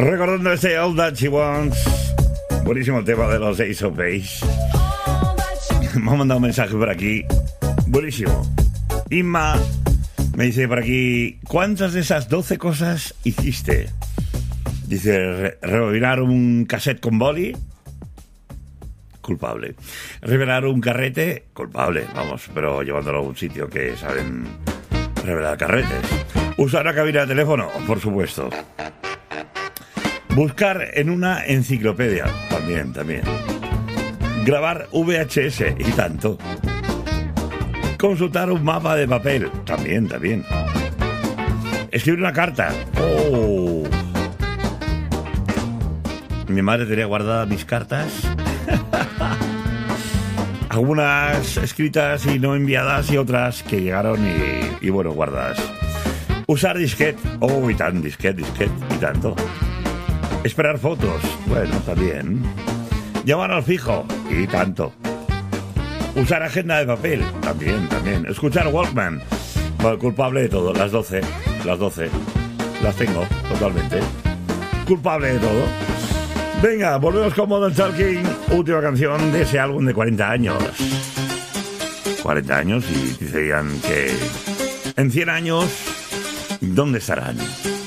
Recordando este All That She Wants. Buenísimo tema de los Ace of Base. Me ha mandado un mensaje por aquí. Buenísimo. Inma me dice por aquí: ¿cuántas de esas 12 cosas hiciste? Dice: rebobinar un cassette con boli, culpable. Revelar un carrete, culpable, vamos, pero llevándolo a un sitio que saben revelar carretes. Usar una cabina de teléfono, por supuesto. Buscar en una enciclopedia, también. Grabar VHS, y tanto. Consultar un mapa de papel, también. Escribir una carta. Oh. Mi madre tenía guardadas mis cartas. Algunas escritas y no enviadas, y otras que llegaron y bueno, guardadas. Usar disquete. Oh, y tan, disquete, y tanto. Esperar fotos. Bueno, también. Llamar al fijo. Y tanto. Usar agenda de papel. También. Escuchar Walkman. Bueno, culpable de todo. Las 12. Las tengo, totalmente. Culpable de todo. Venga, volvemos con Modern Talking. Última canción de ese álbum de 40 años. 40 años y dirían que en 100 años, ¿dónde estarán?